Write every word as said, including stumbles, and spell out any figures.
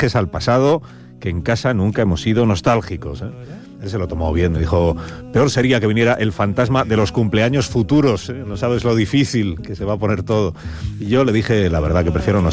viajes al pasado, que en casa nunca hemos sido nostálgicos, ¿eh? Él se lo tomó bien, dijo, peor sería que viniera el fantasma de los cumpleaños futuros, ¿eh? No sabes lo difícil que se va a poner todo. Y yo le dije, la verdad, que prefiero no